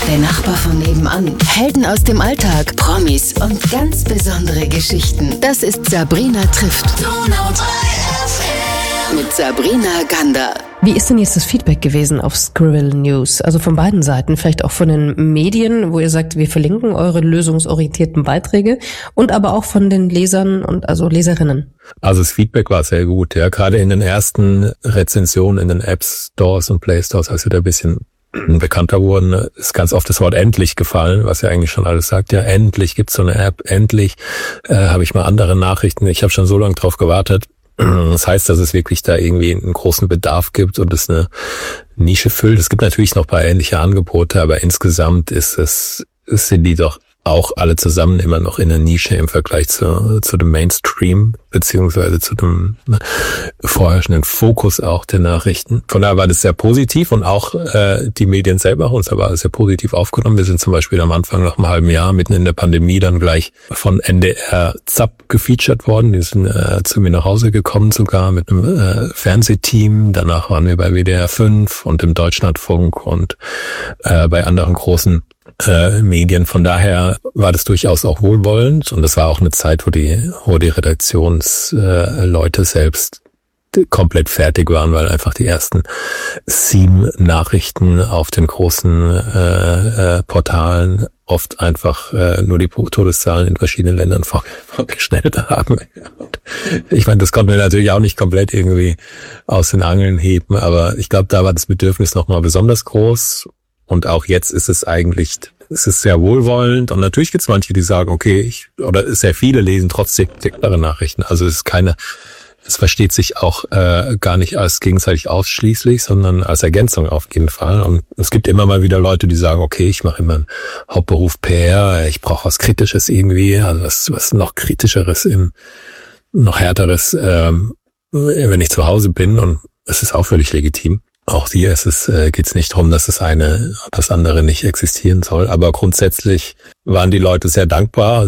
der Nachbar von nebenan, Helden aus dem Alltag, Promis und ganz besondere Geschichten. Das ist Sabrina trifft. Mit Sabrina Gander. Wie ist denn jetzt das Feedback gewesen auf Scribble News? Also von beiden Seiten, vielleicht auch von den Medien, wo ihr sagt, wir verlinken eure lösungsorientierten Beiträge, und aber auch von den Lesern und also Leserinnen. Also das Feedback war sehr gut, ja. Gerade in den ersten Rezensionen in den App Stores und Play Stores, als wir da ein bisschen bekannter wurden, ist ganz oft das Wort endlich gefallen, was ja eigentlich schon alles sagt. Ja, endlich gibt's so eine App, endlich habe ich mal andere Nachrichten. Ich habe schon so lange drauf gewartet. Das heißt, dass es wirklich da irgendwie einen großen Bedarf gibt und es eine Nische füllt. Es gibt natürlich noch ein paar ähnliche Angebote, aber insgesamt sind die doch auch alle zusammen immer noch in der Nische im Vergleich zu dem Mainstream, beziehungsweise zu dem vorherrschenden Fokus auch der Nachrichten. Von daher war das sehr positiv, und auch die Medien selber haben uns aber sehr positiv aufgenommen. Wir sind zum Beispiel am Anfang nach einem halben Jahr, mitten in der Pandemie, dann gleich von NDR ZAP gefeatured worden. Die sind zu mir nach Hause gekommen, sogar mit einem Fernsehteam. Danach waren wir bei WDR 5 und im Deutschlandfunk und bei anderen großen Medien. Von daher war das durchaus auch wohlwollend, und das war auch eine Zeit, wo die Redaktionsleute selbst komplett fertig waren, weil einfach die ersten 7 Nachrichten auf den großen Portalen oft einfach nur die Todeszahlen in verschiedenen Ländern vorgestellt haben. Und ich meine, das konnten wir natürlich auch nicht komplett irgendwie aus den Angeln heben, aber ich glaube, da war das Bedürfnis nochmal besonders groß. Und auch jetzt ist es sehr wohlwollend, und natürlich gibt es manche, die sagen, okay, oder sehr viele lesen trotzdem dickere Nachrichten. Also es versteht sich auch gar nicht als gegenseitig ausschließlich, sondern als Ergänzung auf jeden Fall. Und es gibt immer mal wieder Leute, die sagen, okay, ich mache immer einen Hauptberuf PR, ich brauche was Kritisches irgendwie, also was noch Kritischeres, noch Härteres, wenn ich zu Hause bin, und es ist auch völlig legitim. Auch hier geht's nicht darum, dass das eine, das andere nicht existieren soll. Aber grundsätzlich waren die Leute sehr dankbar.